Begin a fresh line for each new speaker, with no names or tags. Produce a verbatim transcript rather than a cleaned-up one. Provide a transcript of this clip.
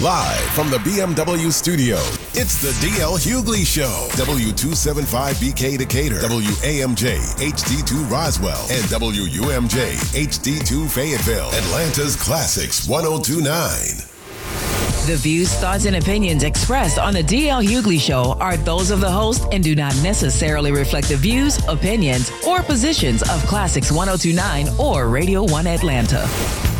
Live from the B M W studio, it's the D L Hughley Show. W two seventy-five B K Decatur, W A M J H D two Roswell, and W U M J H D two Fayetteville. Atlanta's Classics one oh two point nine.
The views, thoughts, and opinions expressed on the D L Hughley Show are those of the host and do not necessarily reflect the views, opinions, or positions of Classics one oh two point nine or Radio one Atlanta.